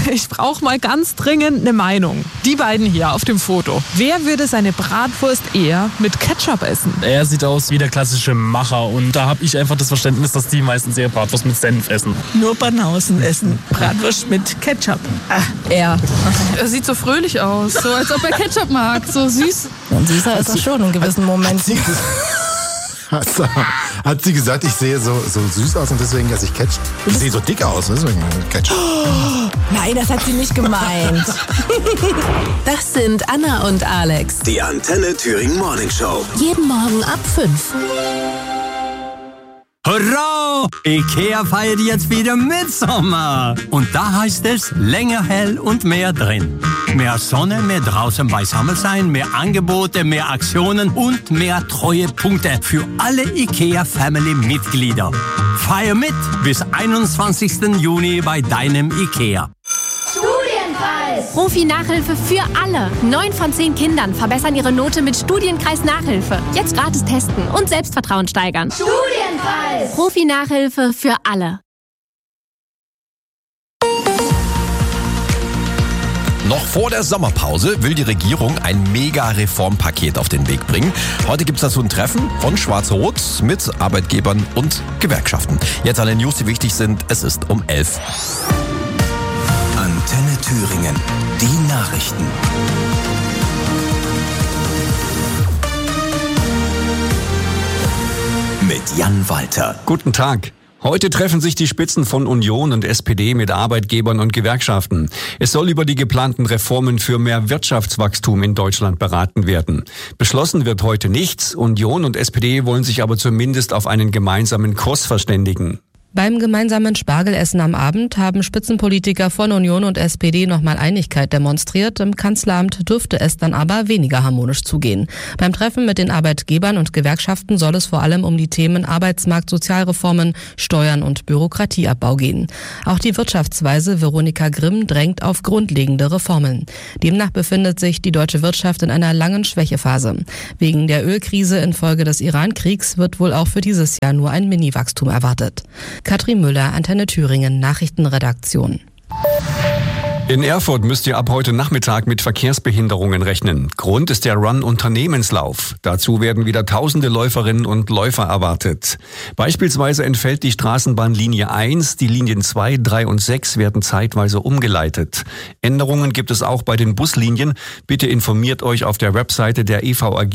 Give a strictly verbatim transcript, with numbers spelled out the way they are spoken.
ich brauche mal ganz dringend eine Meinung. Die beiden hier auf dem Foto. Wer würde seine Bratwurst eher mit Ketchup essen? Er sieht aus wie der klassische Macher und da habe ich einfach das Verständnis, dass die meisten ihre Bratwurst mit Senf essen. Nur Banausen essen Bratwurst mit Ketchup. Ah, er. Er sieht so fröhlich aus, so als ob er Ketchup mag, so süß. Und süßer ist er schon in gewissen Momenten. Hat sie, hat sie gesagt, ich sehe so, so süß aus und deswegen esse ich Ketchup? Ich sehe so dick aus, deswegen Ketchup. Oh, nein, das hat sie nicht gemeint. Das sind Anna und Alex. Die Antenne Thüringen Morning Show. Jeden Morgen ab fünf. Hurra! Ikea feiert jetzt wieder Mitsommer. Und da heißt es länger hell und mehr drin. Mehr Sonne, mehr draußen beisammen sein, mehr Angebote, mehr Aktionen und mehr Treuepunkte für alle Ikea-Family-Mitglieder. Feier mit bis einundzwanzigsten Juni bei deinem Ikea. Studienkreis! Profi-Nachhilfe für alle. Neun von zehn Kindern verbessern ihre Note mit Studienkreis-Nachhilfe. Jetzt gratis testen und Selbstvertrauen steigern. Studienkreis! Profi-Nachhilfe für alle. Noch vor der Sommerpause will die Regierung ein Mega-Reformpaket auf den Weg bringen. Heute gibt es dazu ein Treffen von Schwarz-Rot mit Arbeitgebern und Gewerkschaften. Jetzt alle News, die wichtig sind. Es ist um elf. Antenne Thüringen. Die Nachrichten. Mit Jan Walter. Guten Tag. Heute treffen sich die Spitzen von Union und S P D mit Arbeitgebern und Gewerkschaften. Es soll über die geplanten Reformen für mehr Wirtschaftswachstum in Deutschland beraten werden. Beschlossen wird heute nichts. Union und S P D wollen sich aber zumindest auf einen gemeinsamen Kurs verständigen. Beim gemeinsamen Spargelessen am Abend haben Spitzenpolitiker von Union und S P D nochmal Einigkeit demonstriert. Im Kanzleramt dürfte es dann aber weniger harmonisch zugehen. Beim Treffen mit den Arbeitgebern und Gewerkschaften soll es vor allem um die Themen Arbeitsmarkt, Sozialreformen, Steuern und Bürokratieabbau gehen. Auch die Wirtschaftsweise Veronika Grimm drängt auf grundlegende Reformen. Demnach befindet sich die deutsche Wirtschaft in einer langen Schwächephase. Wegen der Ölkrise infolge des Iran-Kriegs wird wohl auch für dieses Jahr nur ein Mini-Wachstum erwartet. Katrin Müller, Antenne Thüringen, Nachrichtenredaktion. In Erfurt müsst ihr ab heute Nachmittag mit Verkehrsbehinderungen rechnen. Grund ist der Run-Unternehmenslauf. Dazu werden wieder tausende Läuferinnen und Läufer erwartet. Beispielsweise entfällt die Straßenbahnlinie eins, die Linien zwei, drei und sechs werden zeitweise umgeleitet. Änderungen gibt es auch bei den Buslinien. Bitte informiert euch auf der Webseite der E V A G